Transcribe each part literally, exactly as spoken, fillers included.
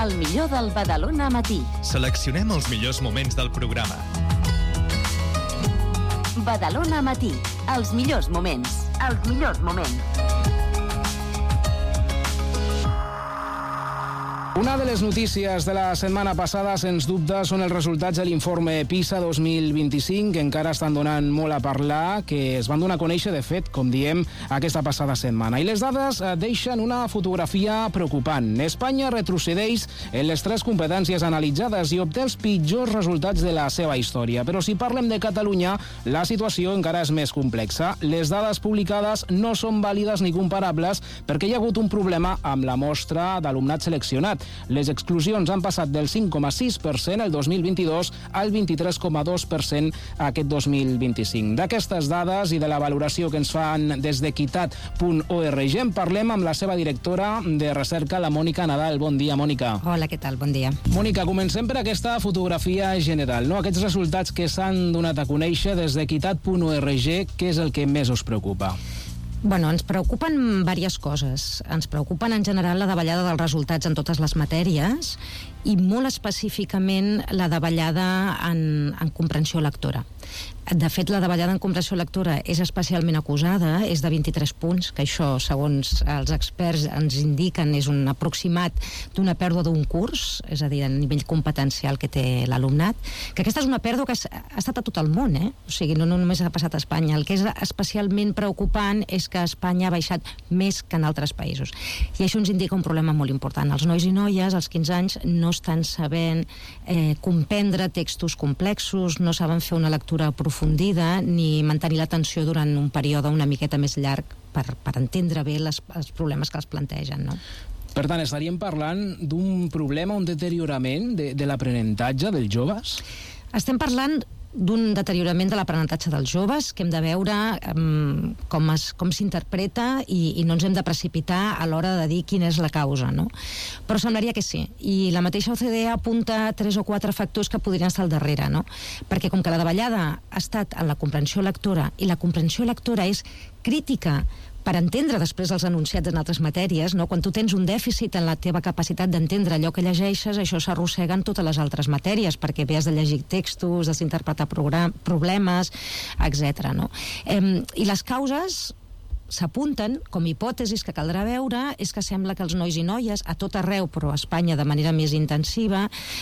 el millor del Badalona Matí. Seleccionem els millors moments del programa. Badalona Matí, els millors moments. Els millors moments. Una de les notícies de la setmana passada, sens dubte, són els resultats de l'informe PISA dos mil vint-i-cinc, que encara estan donant molt a parlar, que es van donar a conèixer, de fet, com diem, aquesta passada setmana. I les dades deixen una fotografia preocupant. Espanya retrocedeix en les tres competències analitzades i obté els pitjors resultats de la seva història. Però si parlem de Catalunya, la situació encara és més complexa. Les dades publicades no són vàlides ni comparables perquè hi ha hagut un problema amb la mostra d'alumnat seleccionat. Les exclusions han passat del cinc coma sis per cent el dos mil vint-i-dos al vint-i-tres coma dos per cent aquest dos mil vint-i-cinc. D'aquestes dades i de la valoració que ens fan des d'equitat punt org en parlem amb la seva directora de recerca, la Mònica Nadal. Bon dia, Mònica. Hola, què tal? Bon dia. Mònica, comencem per aquesta fotografia general, no? Aquests resultats que s'han donat a conèixer des d'equitat punt org, què és el que més us preocupa? Bueno, ens preocupen diverses coses. Ens preocupen en general la davallada dels resultats en totes les matèries i molt específicament la davallada en, en comprensió lectora. De fet, la davallada en comprensió lectora és especialment acusada, és de vint-i-tres punts, que això, segons els experts ens indiquen, és un aproximat d'una pèrdua d'un curs, és a dir, a nivell competencial que té l'alumnat, que aquesta és una pèrdua que ha estat a tot el món, eh? O sigui, no, no només ha passat a Espanya. El que és especialment preocupant és que Espanya ha baixat més que en altres països. I això ens indica un problema molt important. Els nois i noies, als quinze anys, no estan sabent eh, comprendre textos complexos, no saben fer una lectura aprofundida ni mantenir l'atenció durant un període una miqueta més llarg per, per entendre bé les, els problemes que els plantegen, no? Per tant, estaríem parlant d'un problema, un deteriorament de, de l'aprenentatge dels joves? Estem parlant d'un deteriorament de l'aprenentatge dels joves que hem de veure um, com, es, com s'interpreta i, i no ens hem de precipitar a l'hora de dir quina és la causa, no? Però semblaria que sí, i la mateixa O C D E apunta tres o quatre factors que podrien estar al darrere, no? Perquè com que la davallada ha estat en la comprensió lectora i la comprensió lectora és crítica per entendre després els enunciats en altres matèries, no? Quan tu tens un dèficit en la teva capacitat d'entendre allò que llegeixes, això s'arrossega en totes les altres matèries, perquè bé has de llegir textos, has d'interpretar problemes, etcètera, no? Eh, I les causes s'apunten com hipòtesis que caldrà veure, és que sembla que els nois i noies a tot arreu, però a Espanya de manera més intensiva,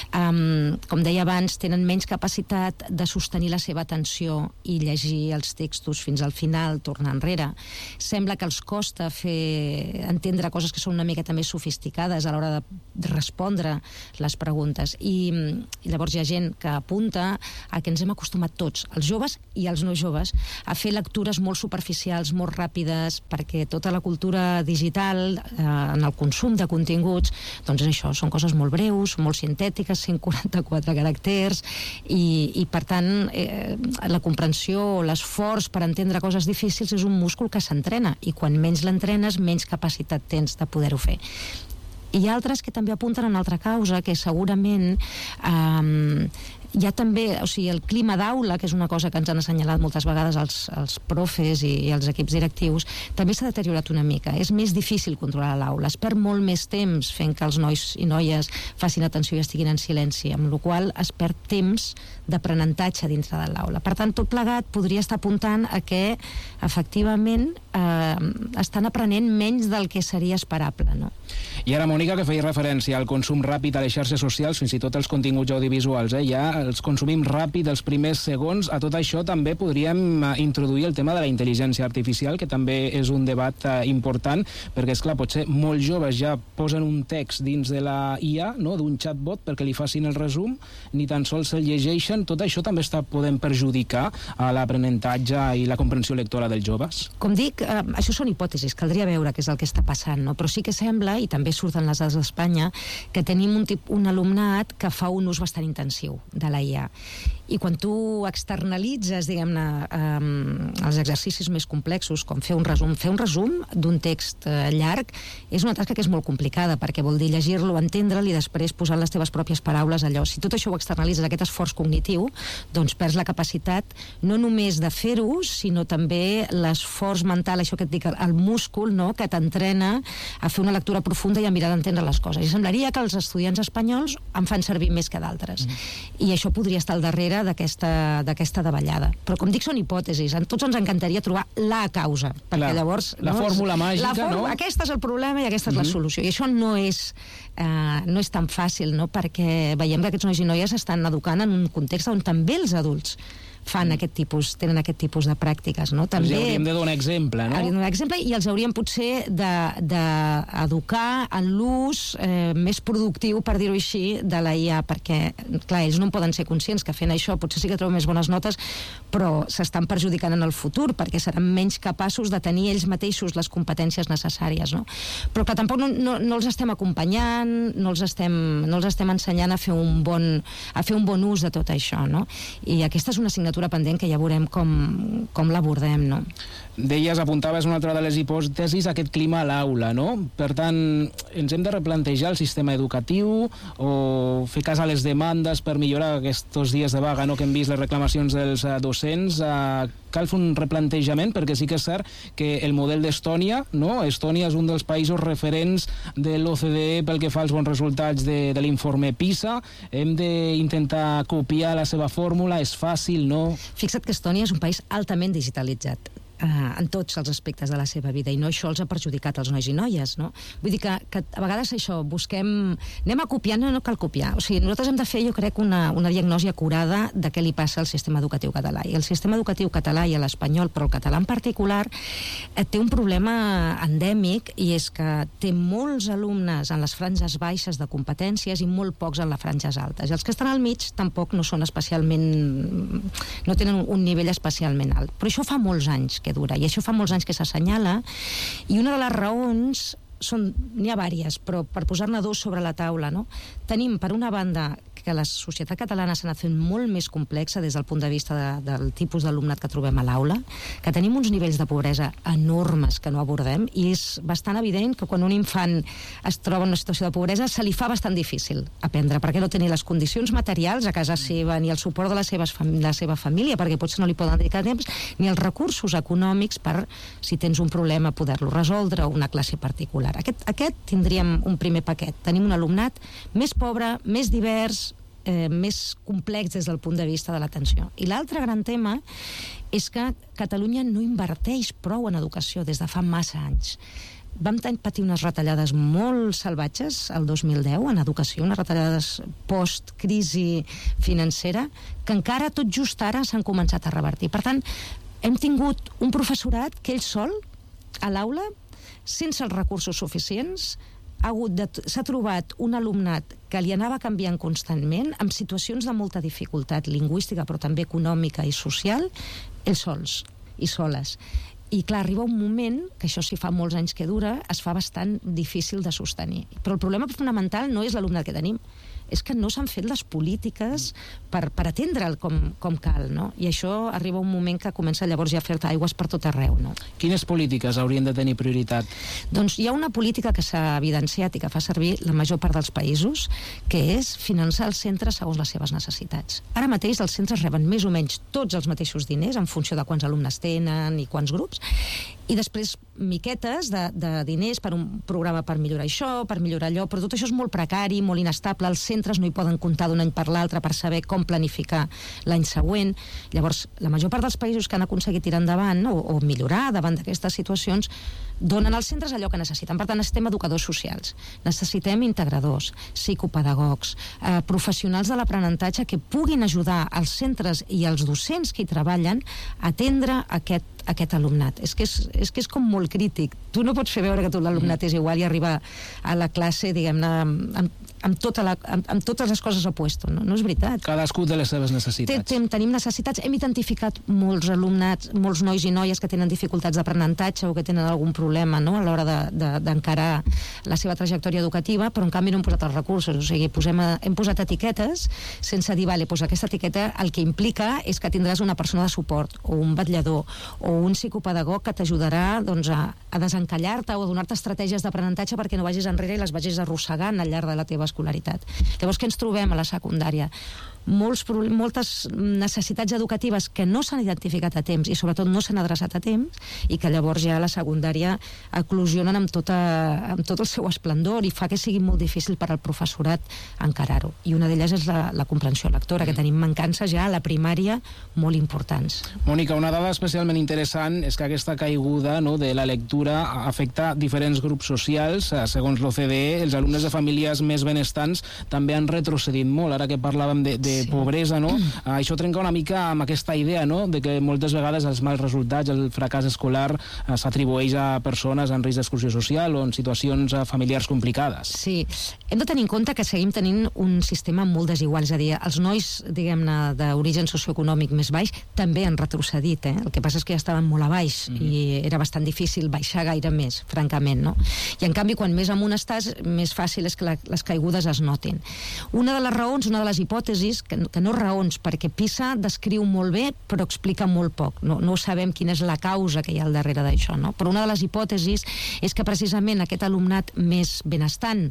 um, com deia abans, tenen menys capacitat de sostenir la seva atenció i llegir els textos fins al final, tornar enrere. Sembla que els costa fer entendre coses que són una miqueta més sofisticades a l'hora de respondre les preguntes. I, i llavors hi ha gent que apunta a que ens hem acostumat tots, els joves i els no joves, a fer lectures molt superficials, molt ràpides, perquè tota la cultura digital, eh, en el consum de continguts, doncs és això, són coses molt breus, molt sintètiques, cent quaranta-quatre caràcters, i, i per tant eh, la comprensió, l'esforç per entendre coses difícils és un múscul que s'entrena, i quan menys l'entrenes, menys capacitat tens de poder-ho fer. Hi ha altres que també apunten a una altra causa, que segurament eh, hi ha també, o sigui, el clima d'aula, que és una cosa que ens han assenyalat moltes vegades els, els profes i, i els equips directius, també s'ha deteriorat una mica. És més difícil controlar l'aula, es perd molt més temps fent que els nois i noies facin atenció i estiguin en silenci, amb la qual cosa es perd temps d'aprenentatge dintre de l'aula. Per tant, tot plegat podria estar apuntant a que efectivament eh, estan aprenent menys del que seria esperable, no? I ara, Mònica, que feia referència al consum ràpid a les xarxes socials, fins i tot els continguts audiovisuals, eh? Ja els consumim ràpid els primers segons. A tot això també podríem introduir el tema de la intel·ligència artificial, que també és un debat eh, important, perquè, esclar, potser molts joves ja posen un text dins de la I A, no?, d'un chatbot perquè li facin el resum, ni tan sols el llegeixen. Tot això també està podent perjudicar a l'aprenentatge i la comprensió lectora dels joves. Com dic, eh, això són hipòtesis, caldria veure què és el que està passant, no? Però sí que sembla, i també surten les dades d'Espanya, que tenim un, tip, un alumnat que fa un ús bastant intensiu de la I A. I quan tu externalitzes, diguem-ne, um, els exercicis més complexos, com fer un resum, fer un resum d'un text uh, llarg, és una tasca que és molt complicada, perquè vol dir llegir-lo, entendre'l i després posar les teves pròpies paraules allò. Si tot això ho externalitzes, aquest esforç cognitiu, doncs perds la capacitat no només de fer-ho, sinó també l'esforç mental, això que et dic, el múscul, no?, que t'entrena a fer una lectura profunda i a mirar d'entendre les coses. I semblaria que els estudiants espanyols en fan servir més que d'altres. Mm. I això podria estar al darrere d'aquesta d'aquesta davallada. Però, com dic, són hipòtesis. A tots ens encantaria trobar la causa, perquè la, llavors... La no, fórmula màgica, la fórmula, no? Aquest és el problema i aquesta és mm-hmm. la solució. I això no és, eh, no és tan fàcil, no? Perquè veiem que aquests nois i noies s'estan educant en un context on també els adults fan aquest tipus, tenen aquest tipus de pràctiques, no? També els hauríem de donar exemple, no? Hauríem de donar exemple i els hauríem potser d'educar de, de en l'ús eh, més productiu, per dir-ho així, de la I A, perquè, clar, ells no en poden ser conscients que fent això potser sí que troben més bones notes, però s'estan perjudicant en el futur, perquè seran menys capaços de tenir ells mateixos les competències necessàries, no? Però que tampoc no, no, no els estem acompanyant, no els estem, no els estem ensenyant a fer un bon, a fer un bon ús de tot això, no? I aquesta és una assignatura pendent que ja veurem com, com l'abordem, no? Deies, apuntaves una altra de les hipòtesis, aquest clima a l'aula, no? Per tant, ens hem de replantejar el sistema educatiu o fer cas a les demandes per millorar aquests dies de vaga, no?, que hem vist les reclamacions dels docents. Uh, cal fer un replantejament, perquè sí que és cert que el model d'Estònia, no? Estònia és un dels països referents de l'O C D E pel que fa als bons resultats de, de l'informe PISA. Hem d'intentar copiar la seva fórmula, és fàcil, no? Fixa't que Estònia és un país altament digitalitzat. Uh, en tots els aspectes de la seva vida, i no això els ha perjudicat als nois i noies, no? Vull dir que, que a vegades això, busquem... Anem a copiar, no, no cal copiar. O sigui, nosaltres hem de fer, jo crec, una, una diagnosi acurada de què li passa al sistema educatiu català. I el sistema educatiu català i l'espanyol, però el català en particular, eh, té un problema endèmic, i és que té molts alumnes en les franges baixes de competències i molt pocs en les franges altes. I els que estan al mig tampoc no són especialment... no tenen un nivell especialment alt. Però això fa molts anys que dura, i això fa molts anys que s'assenyala, i una de les raons són, n'hi ha vàries, però per posar-ne dos sobre la taula, no? Tenim, per una banda, que la societat catalana s'ha anat fent molt més complexa des del punt de vista de, del tipus d'alumnat que trobem a l'aula, que tenim uns nivells de pobresa enormes que no abordem, i és bastant evident que quan un infant es troba en una situació de pobresa se li fa bastant difícil aprendre, perquè no té ni les condicions materials a casa seva, ni el suport de la, seves fam la seva família, perquè potser no li poden dedicar temps, ni els recursos econòmics per, si tens un problema, poder-lo resoldre, o una classe particular. Aquest, aquest tindríem un primer paquet. Tenim un alumnat més pobre, més divers, Eh, més complex des del punt de vista de l'atenció. I l'altre gran tema és que Catalunya no inverteix prou en educació des de fa massa anys. Vam patir unes retallades molt salvatges el dos mil deu en educació, unes retallades post-crisi financera, que encara tot just ara s'han començat a revertir. Per tant, hem tingut un professorat que ell sol, a l'aula, sense els recursos suficients, s'ha trobat un alumnat que li anava canviant constantment, amb situacions de molta dificultat lingüística, però també econòmica i social, ells sols i soles. I clar, arriba un moment, que això sí fa molts anys que dura, es fa bastant difícil de sostenir. Però el problema fonamental no és l'alumnat que tenim, és que no s'han fet les polítiques per, per atendre'l com, com cal, no? I això arriba un moment que comença llavors ja a fer-te aigües per tot arreu, no? Quines polítiques haurien de tenir prioritat? Doncs hi ha una política que s'ha evidenciat i que fa servir la major part dels països, que és finançar els centres segons les seves necessitats. Ara mateix els centres reben més o menys tots els mateixos diners en funció de quants alumnes tenen i quants grups, i després miquetes de, de diners per un programa per millorar això, per millorar allò, però tot això és molt precari, molt inestable, els centres no hi poden comptar d'un any per l'altre per saber com planificar l'any següent. Llavors, la major part dels països que han aconseguit tirar endavant, no, o, o millorar davant d'aquestes situacions, donen als centres allò que necessiten. Per tant, necessitem educadors socials, necessitem integradors, psicopedagogs, eh, professionals de l'aprenentatge que puguin ajudar als centres i als docents que hi treballen a atendre aquest aquest alumnat. És que és, és que és com molt crític. Tu no pots fer veure que tot l'alumnat és igual i arribar a la classe, diguem-ne, amb, amb, tota la, amb, amb totes les coses opuestes. No, no és veritat. Cadascú té les seves necessitats. Ten, tenim necessitats. Hem identificat molts alumnats, molts nois i noies que tenen dificultats d'aprenentatge o que tenen algun problema, no?, a l'hora de, de, d'encarar la seva trajectòria educativa, però en canvi no hem posat els recursos. O sigui, posem, hem posat etiquetes sense dir, vale, doncs aquesta etiqueta el que implica és que tindràs una persona de suport o un vetllador o un psicopedagog que t'ajudarà, doncs, a, a desencallar-te o a donar-te estratègies d'aprenentatge perquè no vagis enrere i les vagis arrossegant al llarg de la teva escolaritat. Llavors, què ens trobem a la secundària? Molts, moltes necessitats educatives que no s'han identificat a temps i sobretot no s'han adreçat a temps i que llavors ja a la secundària eclosionen amb, tota, amb tot el seu esplendor i fa que sigui molt difícil per al professorat encarar-ho. I una d'elles és la, la comprensió lectora, que tenim mancances ja a la primària molt importants. Mònica, una dada especialment interessant és que aquesta caiguda, no, de la lectura afecta diferents grups socials. Segons l'O C D E, els alumnes de famílies més benestants també han retrocedit molt. Ara que parlàvem de, de sí. pobresa, no? Mm. Això trenca una mica amb aquesta idea, no?, de que moltes vegades els mals resultats, el fracàs escolar eh, s'atribueix a persones en risc d'exclusió social o en situacions eh, familiars complicades. Sí, hem de tenir en compte que seguim tenint un sistema molt desigual, és a dir, els nois, diguem-ne, d'origen socioeconòmic més baix també han retrocedit, eh? El que passa és que ja estaven molt a baix mm. i era bastant difícil baixar gaire més, francament, no? I en canvi, quan més amunt estàs, més fàcil és que la, les caigudes es notin. Una de les raons, una de les hipòtesis, que, que no raons, perquè PISA descriu molt bé però explica molt poc, no, no sabem quina és la causa que hi ha al darrere d'això, no? Però una de les hipòtesis és que precisament aquest alumnat més benestant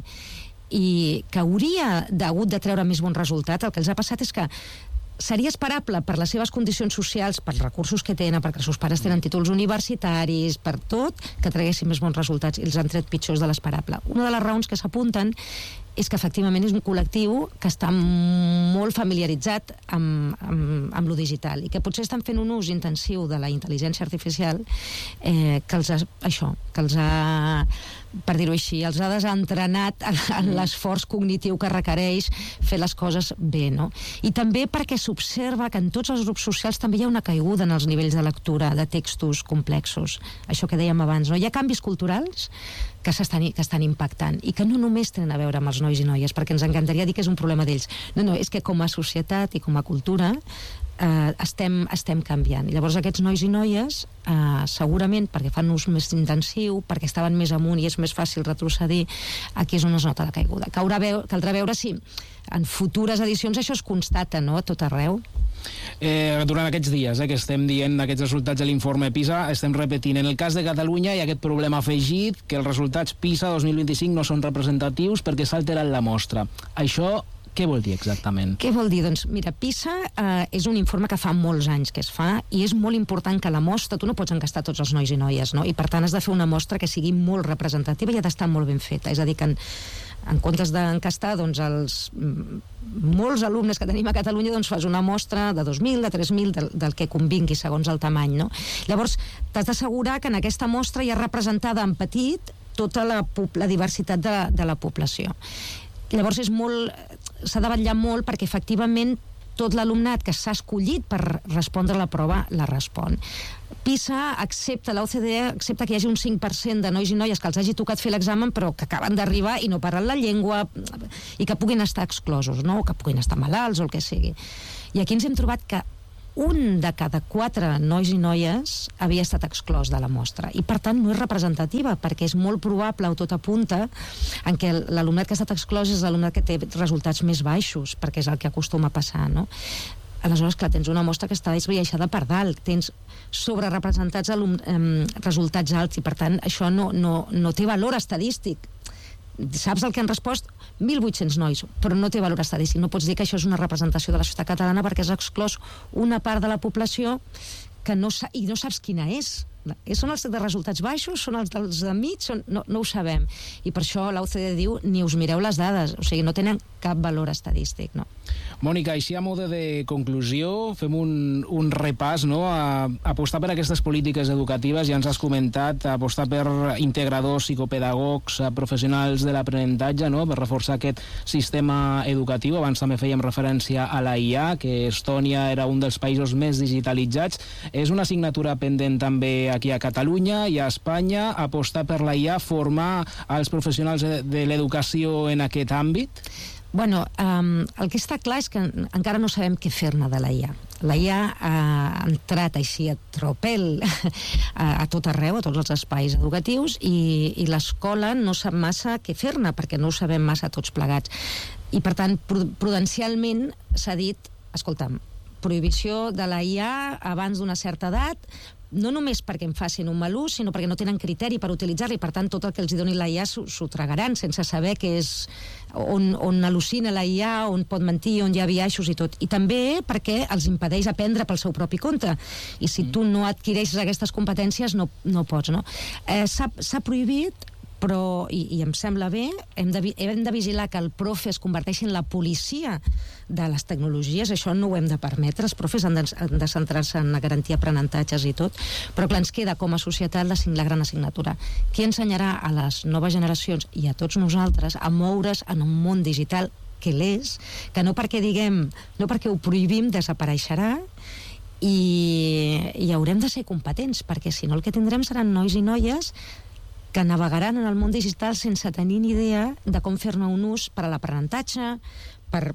i que hauria hagut de treure més bon resultat, el que els ha passat és que seria esperable per les seves condicions socials, pels recursos que tenen, perquè els seus pares tenen títols universitaris, per tot, que traguessin més bons resultats i els han tret pitjors de l'esperable. Una de les raons que s'apunten és que efectivament és un col·lectiu que està molt familiaritzat amb, amb, amb lo digital i que potser estan fent un ús intensiu de la intel·ligència artificial eh, que els ha, això, que els ha, per dir-ho així, els ha desentrenat en, en l'esforç cognitiu que requereix fer les coses bé, no? I també perquè s'observa que en tots els grups socials també hi ha una caiguda en els nivells de lectura de textos complexos. Això que dèiem abans, no? Hi ha canvis culturals que s'estan que estan impactant i que no només tenen a veure amb els nois i noies, perquè ens encantaria dir que és un problema d'ells. No, no, és que com a societat i com a cultura eh, estem, estem canviant. I llavors aquests nois i noies, eh, segurament perquè fan ús més intensiu, perquè estaven més amunt i és més fàcil retrocedir, aquí és on es nota la caiguda. Caurà veu, caldrà veure si en futures edicions això es constata, no?, a tot arreu. Eh, durant aquests dies eh, que estem dient aquests resultats de l'informe PISA, estem repetint. En el cas de Catalunya hi ha aquest problema afegit, que els resultats PISA dos mil vint-i-cinc no són representatius perquè s'ha alterat la mostra. Això què vol dir exactament? Què vol dir? Doncs mira, PISA eh, és un informe que fa molts anys que es fa i és molt important que la mostra, tu no pots encastar tots els nois i noies, no? I per tant has de fer una mostra que sigui molt representativa i ha d'estar molt ben feta. És a dir, que en, en comptes d'encastar doncs, els molts alumnes que tenim a Catalunya, doncs fas una mostra de dos mil, de tres mil, del, del que convingui segons el tamany, no? Llavors, t'has d'assegurar que en aquesta mostra hi ha representada en petit tota la, la diversitat de, de la població. Llavors és molt, s'ha de vetllar molt perquè efectivament tot l'alumnat que s'ha escollit per respondre a la prova la respon. PISA accepta, la O C D E accepta que hi hagi un cinc per cent de nois i noies que els hagi tocat fer l'examen però que acaben d'arribar i no parlen la llengua i que puguin estar exclosos, no? O que puguin estar malalts o el que sigui. I aquí ens hem trobat que un de cada quatre nois i noies havia estat exclòs de la mostra i per tant no és representativa perquè és molt probable o tot apunta en què l'alumnat que ha estat exclòs és l'alumnat que té resultats més baixos perquè és el que acostuma a passar, no? Aleshores, clar, tens una mostra que està esbiaixada per dalt, tens sobrerepresentats alum, eh, resultats alts i per tant això no, no, no té valor estadístic. Saps el que han respost? mil vuit-cents nois, però no té valor estadístic. No pots dir que això és una representació de la societat catalana perquè has exclòs una part de la població que no sa- i no saps quina és. Són els de resultats baixos? Són els dels de mig? Són... No, no ho sabem. I per això l'O C D E diu ni us mireu les dades. O sigui, no tenen cap valor estadístic, no? Mònica, així a mode de conclusió, fem un, un repàs, no? A, apostar per aquestes polítiques educatives, ja ens has comentat, apostar per integradors, psicopedagogs, professionals de l'aprenentatge, no? Per reforçar aquest sistema educatiu. Abans també fèiem referència a la I A, que Estònia era un dels països més digitalitzats. És una assignatura pendent també aquí a Catalunya i a Espanya, apostar per la I A, formar els professionals de, de l'educació en aquest àmbit? Bueno, um, el que està clar és que encara no sabem què fer-ne de la I A. La I A ha entrat així a tropel a, a tot arreu, a tots els espais educatius, i, i l'escola no sap massa què fer-ne, perquè no ho sabem massa tots plegats. I, per tant, prudencialment s'ha dit, escolta'm, prohibició de la I A abans d'una certa edat, no només perquè en facin un mal ús, sinó perquè no tenen criteri per utilitzar-la, i per tant tot el que els doni la I A s'ho tragaran sense saber què és, on, on al·lucina la I A, on pot mentir, on hi ha biaixos i tot. I també perquè els impedeix aprendre pel seu propi compte. I si tu no adquireixes aquestes competències no, no pots, no? Eh, s'ha prohibit, però, i, i em sembla bé, hem de, hem de vigilar que el profe es converteixi en la policia de les tecnologies. Això no ho hem de permetre. Els profes han de, han de centrar-se en garantir aprenentatges i tot, però clar, ens queda com a societat la, la gran assignatura. Qui ensenyarà a les noves generacions i a tots nosaltres a moure's en un món digital que l'és, que no perquè diguem, no perquè ho prohibim desapareixerà, i, i haurem de ser competents, perquè si no el que tindrem seran nois i noies que navegaran en el món digital sense tenir ni idea de com fer-ne un ús per a l'aprenentatge, per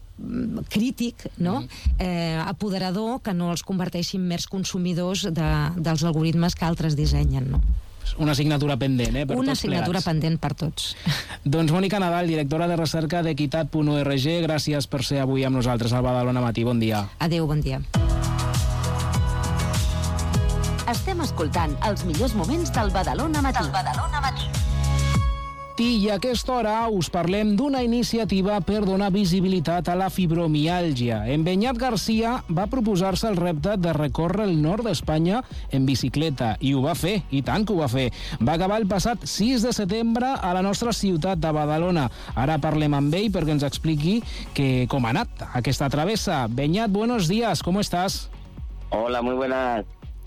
crític, no? Eh, apoderador, que no els converteixi en mers consumidors de, dels algoritmes que altres dissenyen, no? Una assignatura pendent, eh? Per Una tots assignatura plegats. pendent per tots. Doncs Mònica Nadal, directora de recerca d'equitat punt org, gràcies per ser avui amb nosaltres al Badalona Matí. Bon dia. Adéu, bon dia. Estem escoltant els millors moments del Badalona Matí. Del Badalona Matí. I a aquesta hora us parlem d'una iniciativa per donar visibilitat a la fibromiàlgia. En Beñat Garcia va proposar-se el repte de recórrer el nord d'Espanya en bicicleta, i ho va fer, i tant que ho va fer. Va acabar el passat sis de setembre a la nostra ciutat de Badalona. Ara parlem amb ell perquè ens expliqui que, com ha anat aquesta travessa. Beñat, buenos días, ¿cómo estás? Hola, muy buenas.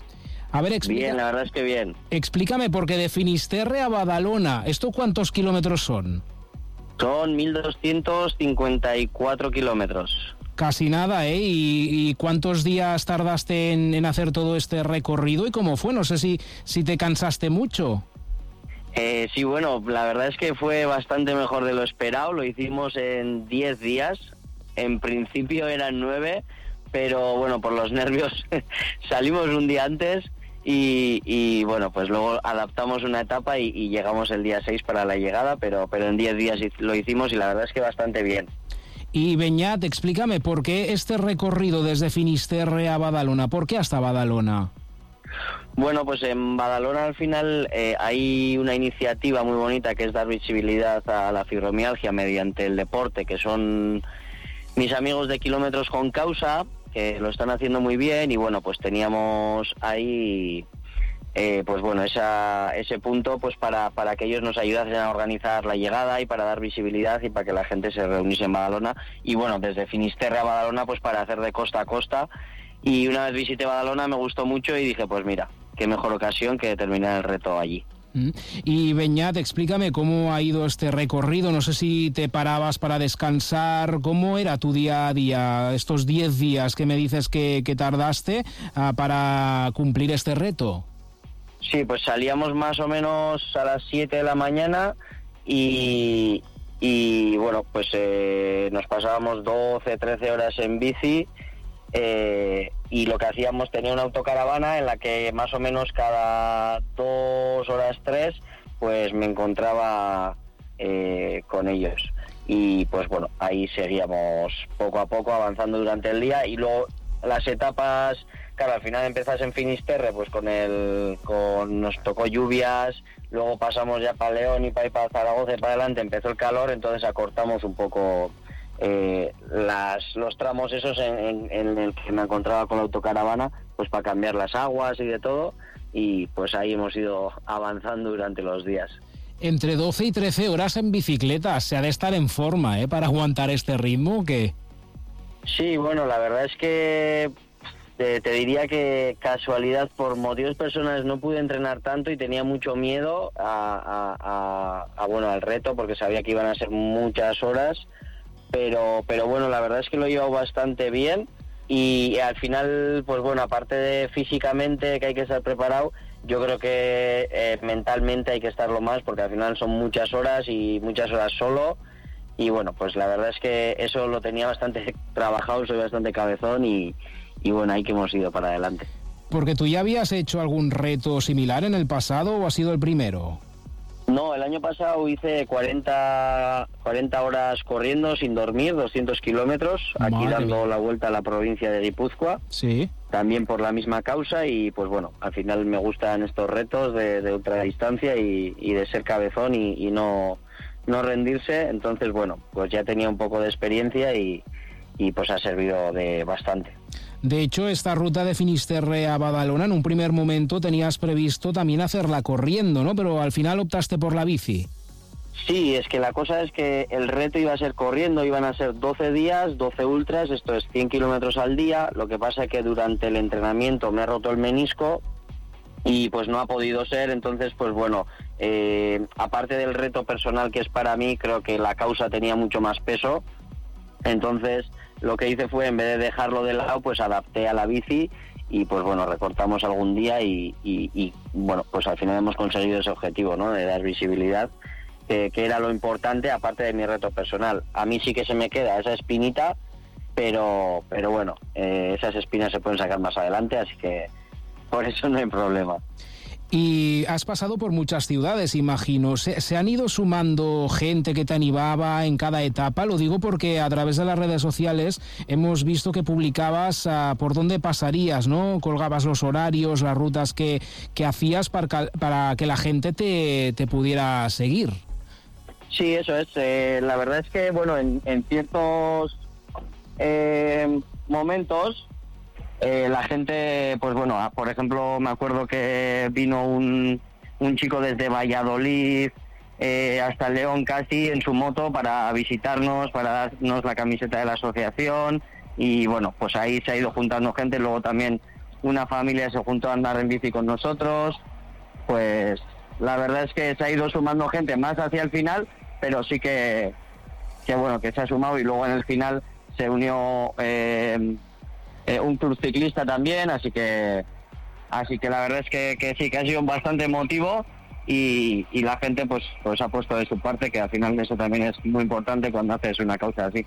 A ver, explica... Bien, la verdad es que bien. Explícame, porque de Finisterre a Badalona, ¿esto cuántos kilómetros son? Son mil doscientos cincuenta y cuatro kilómetros. Casi nada, ¿eh? ¿Y, y cuántos días tardaste en, en hacer todo este recorrido? ¿Y cómo fue? No sé si, si te cansaste mucho. Eh, sí, bueno, la verdad es que fue bastante mejor de lo esperado. Lo hicimos en diez días. En principio eran nueve, pero bueno, por los nervios salimos un día antes. Y, y bueno, pues luego adaptamos una etapa y, y llegamos el día seis para la llegada, pero, pero en diez días lo hicimos y la verdad es que bastante bien. Y Beñat, explícame, ¿por qué este recorrido desde Finisterre a Badalona? ¿Por qué hasta Badalona? Bueno, pues en Badalona al final eh, hay una iniciativa muy bonita que es dar visibilidad a la fibromialgia mediante el deporte, que son mis amigos de Kilómetros con Causa, que lo están haciendo muy bien, y bueno, pues teníamos ahí eh, pues bueno, esa, ese punto pues para, para que ellos nos ayudasen a organizar la llegada y para dar visibilidad y para que la gente se reuniese en Badalona, y bueno, desde Finisterre a Badalona pues para hacer de costa a costa. Y una vez visité Badalona me gustó mucho y dije, pues mira, qué mejor ocasión que terminar el reto allí. Y Beñat, explícame cómo ha ido este recorrido. No sé si te parabas para descansar. ¿Cómo era tu día a día, estos diez días que me dices que, que tardaste uh, para cumplir este reto? Sí, pues salíamos más o menos a las siete de la mañana y, y bueno, pues eh, nos pasábamos doce, trece horas en bici. Eh, y lo que hacíamos, tenía una autocaravana en la que más o menos cada dos horas, tres, pues me encontraba eh, con ellos. Y pues bueno, ahí seguíamos poco a poco avanzando durante el día, y luego las etapas, claro, al final empezás en Finisterre, pues con el, con nos tocó lluvias, luego pasamos ya para León y para ir para Zaragoza y para adelante empezó el calor, entonces acortamos un poco Eh, las, los tramos esos en, en, en el que me encontraba con la autocaravana, pues para cambiar las aguas y de todo, y pues ahí hemos ido avanzando durante los días. Entre doce y trece horas en bicicleta, se ha de estar en forma, ¿eh? Para aguantar este ritmo, ¿o qué? Sí, bueno, la verdad es que te, te diría que casualidad, por motivos personales no pude entrenar tanto y tenía mucho miedo a, a, a, a bueno, al reto, porque sabía que iban a ser muchas horas, pero, pero bueno, la verdad es que lo he llevado bastante bien. Y al final, pues bueno, aparte de físicamente que hay que estar preparado, yo creo que eh, mentalmente hay que estarlo más, porque al final son muchas horas y muchas horas solo. Y bueno, pues la verdad es que eso lo tenía bastante trabajado, soy bastante cabezón y, y bueno, ahí que hemos ido para adelante. Porque tú ya habías hecho algún reto similar en el pasado o ha sido el primero. No, el año pasado hice cuarenta, cuarenta horas corriendo sin dormir, doscientos kilómetros, aquí Madre dando mía. la vuelta a la provincia de Guipúzcoa. Sí. También por la misma causa y pues bueno, al final me gustan estos retos de, de ultradistancia y, y de ser cabezón y, y no, no rendirse. Entonces bueno, pues ya tenía un poco de experiencia y, y pues ha servido de bastante. De hecho, esta ruta de Finisterre a Badalona, en un primer momento tenías previsto también hacerla corriendo, ¿no? Pero al final optaste por la bici. Sí, es que la cosa es que el reto iba a ser corriendo, iban a ser doce días, doce ultras, esto es cien kilómetros al día. Lo que pasa es que durante el entrenamiento me he roto el menisco y pues no ha podido ser. Entonces, pues bueno, eh, aparte del reto personal que es para mí, creo que la causa tenía mucho más peso. Entonces lo que hice fue, en vez de dejarlo de lado, pues adapté a la bici y pues bueno, recortamos algún día y, y, y bueno, pues al final hemos conseguido ese objetivo, ¿no? De dar visibilidad, que, que era lo importante, aparte de mi reto personal. A mí sí que se me queda esa espinita, pero, pero bueno, eh, esas espinas se pueden sacar más adelante, así que por eso no hay problema. Y has pasado por muchas ciudades, imagino. ¿Se, ¿Se han ido sumando gente que te animaba en cada etapa? Lo digo porque a través de las redes sociales hemos visto que publicabas uh, por dónde pasarías, ¿no? Colgabas los horarios, las rutas que, que hacías para, para que la gente te, te pudiera seguir. Sí, eso es. Eh, la verdad es que, bueno, en, en ciertos eh, momentos... Eh, la gente, pues bueno, por ejemplo, me acuerdo que vino un, un chico desde Valladolid eh, hasta León casi en su moto para visitarnos, para darnos la camiseta de la asociación y bueno, pues ahí se ha ido juntando gente. Luego también una familia se juntó a andar en bici con nosotros. Pues la verdad es que se ha ido sumando gente más hacia el final, pero sí que, que bueno, que se ha sumado y luego en el final se unió... Eh, Eh, un club ciclista también, así que así que la verdad es que, que sí, que ha sido bastante emotivo y, y la gente pues, pues ha puesto de su parte, que al final eso también es muy importante cuando haces una causa así.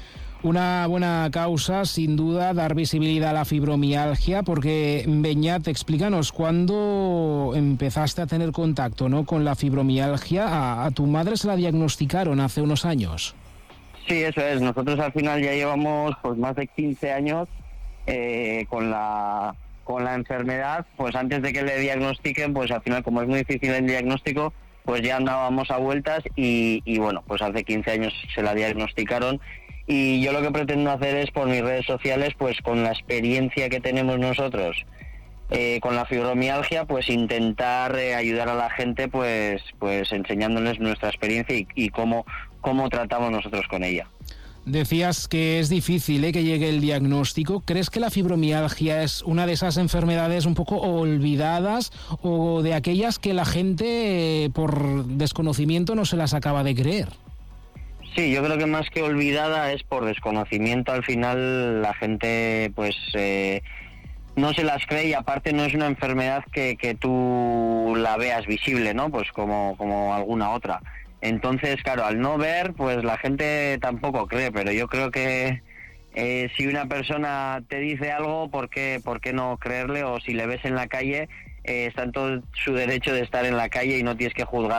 Una buena causa, sin duda, dar visibilidad a la fibromialgia, porque Beñat, explícanos, ¿cuándo empezaste a tener contacto, ¿no?, con la fibromialgia? A, a tu madre se la diagnosticaron hace unos años. Sí, eso es. Nosotros al final ya llevamos pues más de quince años Eh, con la con la enfermedad. Pues antes de que le diagnostiquen, pues al final, como es muy difícil el diagnóstico, pues ya andábamos a vueltas y, y bueno, pues hace quince años se la diagnosticaron y yo lo que pretendo hacer es, por mis redes sociales, pues con la experiencia que tenemos nosotros eh, con la fibromialgia, pues intentar eh, ayudar a la gente, pues pues enseñándoles nuestra experiencia y, y cómo, cómo tratamos nosotros con ella. Decías que es difícil ¿eh? que llegue el diagnóstico. ¿Crees que la fibromialgia es una de esas enfermedades un poco olvidadas o de aquellas que la gente eh, por desconocimiento no se las acaba de creer? Sí, yo creo que más que olvidada es por desconocimiento. Al final la gente pues eh, no se las cree y aparte no es una enfermedad que, que tú la veas visible, ¿no? Pues como, como alguna otra. Entonces, claro, al no ver, pues la gente tampoco cree, pero yo creo que eh, si una persona te dice algo, ¿por qué, por qué no creerle? O si le ves en la calle, eh, está en todo su derecho de estar en la calle y no tienes que juzgar